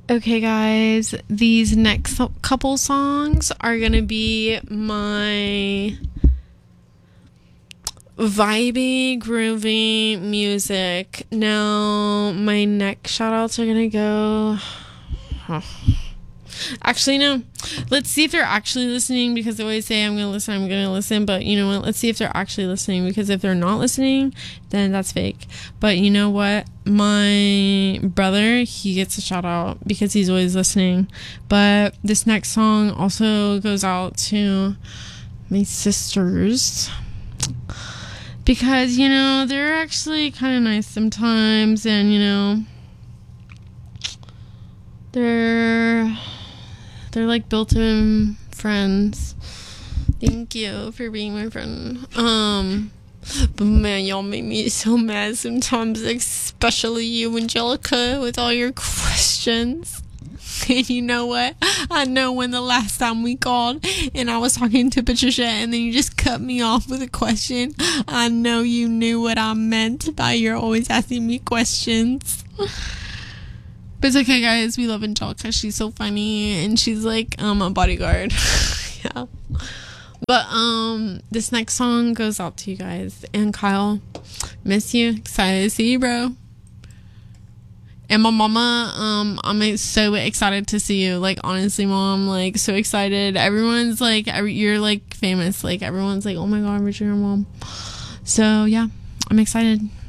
Okay, guys, these next couple songs are gonna be my vibey, groovy music. Now, my next shout outs are gonna go. Actually, no. Let's see if they're actually listening, because they always say I'm gonna listen, but you know what? Let's see if they're actually listening, because if they're not listening, then that's fake. But you know what? My brother, he gets a shout out because he's always listening. But this next song also goes out to my sisters, because, you know, they're actually kind of nice sometimes, and, you know, they're like built-in friends. Thank you for being my friend. But man, y'all make me so mad sometimes, especially you, Angelica, with all your questions. And you know what? I know when the last time we called and I was talking to Patricia and then you just cut me off with a question. I know you knew what I meant by you're always asking me questions. But it's okay, guys. We love Angelica. She's so funny and she's like a bodyguard. Yeah. But this next song goes out to you guys. And Kyle, miss you. Excited to see you, bro. And my mama, I'm so excited to see you. Like, honestly, mom, like, so excited. Everyone's like, you're like famous. Like, everyone's like, oh my god, Richard, your mom. So yeah, I'm excited.